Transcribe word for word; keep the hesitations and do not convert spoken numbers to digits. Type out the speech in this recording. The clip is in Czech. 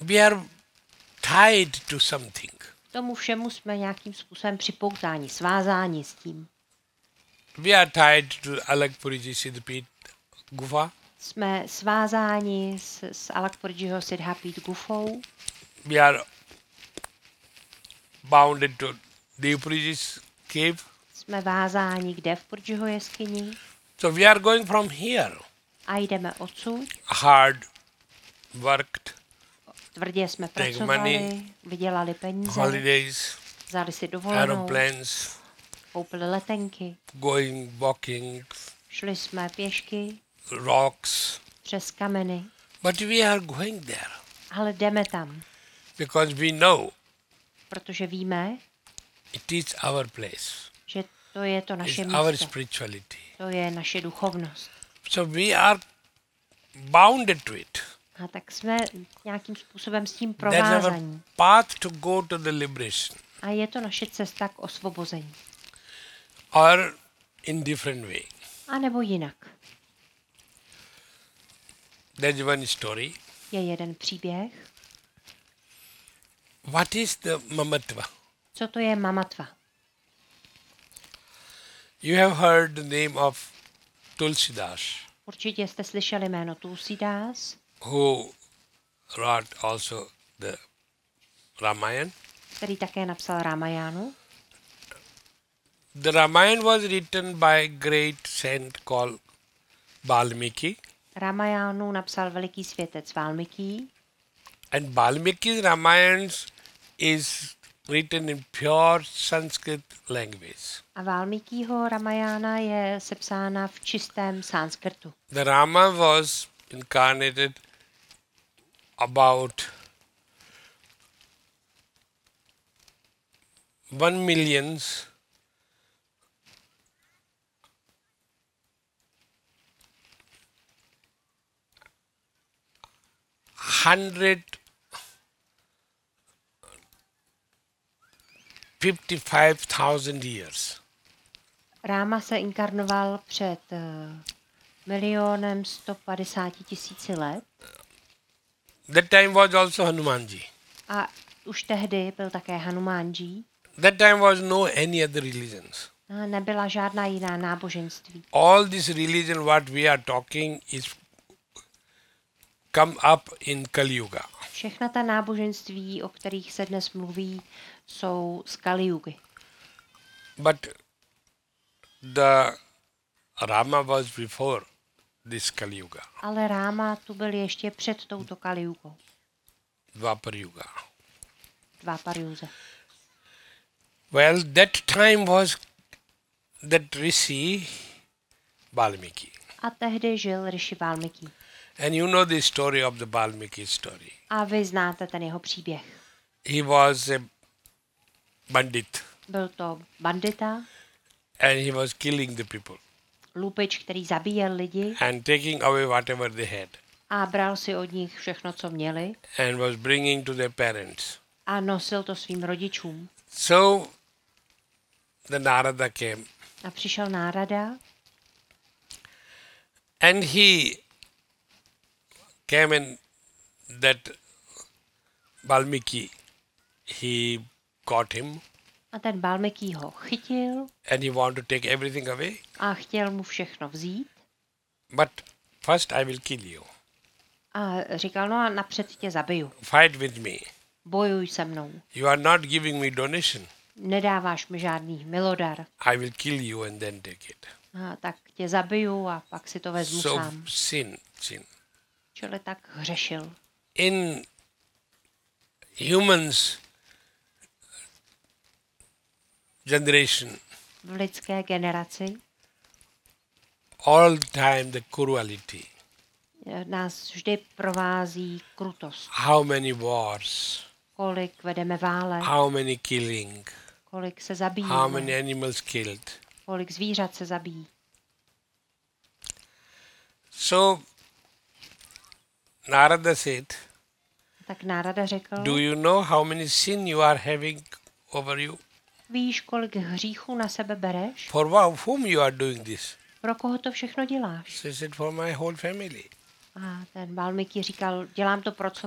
we are tied to something. Tomu všemu jsme nějakým způsobem připoutáni, svázáni s tím. We are tied to Alakpuriji Siddhapit Gufa. Jsme svázáni s, s Alakpurjiho Siddhapit Gufou. We are bounded to Devpuriji's cave. Jsme vázáni kde v Purjiho jeskyni. So we are going from here. A jdeme odsud. Hard worked, Tvrdě jsme Take pracovali, money, vydělali peníze, holidays, vzali si dovolenou, aeroplanes, koupili letenky, going, walking, šli jsme pěšky rocks. přes kameny, But we are going there ale jdeme tam, because we know protože víme, it is our place. že to je to It's naše our místo, spirituality. to je naše duchovnost. So we are bounded to it. A tak jsme nějakým způsobem s tím That's our provázaní. path to go to the liberation. A je to naše cesta k osvobození. Or in different way. A nebo jinak. There's one story. Je jeden příběh. What is the mamatva? Co to je mamatva? You have heard the name of Tulsidas, Určitě jste slyšeli jméno Tulsidas, who wrote also the Ramayana. který také napsal Ramajánu. The Ramayana was written by a great saint called Valmiki. Ramajánu napsal veliký světec Valmiki. And Valmiki's Ramayana is written in pure Sanskrit language. A Valmikího Ramajána je sepsána v čistém sanskrtu. The Rama was incarnated about one millions hundred fifty-five thousand years. Ráma se inkarnoval před uh, milionem sto padesáti tisíci let That time was also Hanumanji. a už tehdy byl také Hanumánji. That time was no any other religions. A nebyla žádná jiná náboženství. All this religion what we are talking is come up in Kali Yuga. Všechna ta náboženství, o kterých se dnes mluví, jsou z Kali Yugy. But the Rama was before this Kali Yuga, Ale Ráma tu byl ještě před touto Kali Yugou. Dvapar Yuga. Dváparjúze. Well, that time was that Rishi Valmiki. A tehdy žil Rishi Valmiki. And you know the story of the Valmiki story. A vy znáte ten jeho příběh. He was a bandit Byl to bandita, and he was killing the people lupič, který zabíjel lidi and taking away whatever they had a bral si od nich všechno, co měli and was bringing to their parents. a nosil to svým rodičům. So the Narada came A přišel Nárada and he came in that Valmiki, he caught him a ten Valmiki ho chytil and he wanted to take everything away. a chtěl mu všechno vzít. But first I will kill you. A říkal, no a napřed tě zabiju. Fight with me. Bojuj se mnou. You are not giving me donation. Nedáváš mi žádný milodar. I will kill you and then take it. A tak tě zabiju a pak si to vezmu So sám. sin, sin. Čili tak hřešil. In humans generation, V lidské generaci all the time the cruelty. nás vždy provází krutost. How many wars, Kolik vedeme válek, how many killing, kolik se how zabíjíme, many animals killed. kolik zvířat se zabíjí. So Narada said, Tak Nárada řekl, do you know how many sin you are having over you? víš, kolik hříchů na sebe bereš? For wh- whom you are doing this? Pro koho to všechno děláš? So he said, for my whole family. A ten Valmiki říkal, dělám to pro,